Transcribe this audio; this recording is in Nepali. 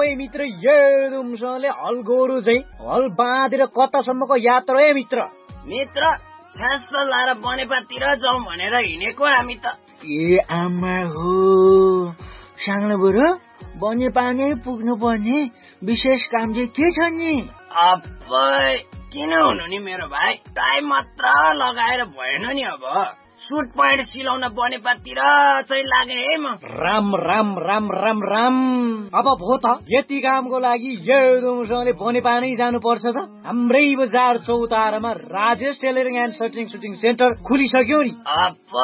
है मित्र, एकदमसँगले हलगोरु चाहिँ हल बाँधेर कतासम्मको यात्रा है मित्र? मित्र छास लाएर बनेपातिर जाउँ भनेर हिँडेको हामी त। ए आमा हो, साङ्लो बुढो बनेपानी पुग्नु पर्ने विशेष काम चाहिँ के छ नि? अबै किन हुनु नि मेरो भाइ, टाइम मात्र लगाएर भएन नि। अब सुट प्यान्ट सिलाउन बनेपातिर चाहिँ लागे है म। राम राम राम राम राम। अब भो त यति कामको लागि एकदमसँगले बनेपानी जानुपर्छ त। हाम्रै बजार चौतारामा Rajesh tailoring and सटिङ shooting centre खुलिसक्यो नि।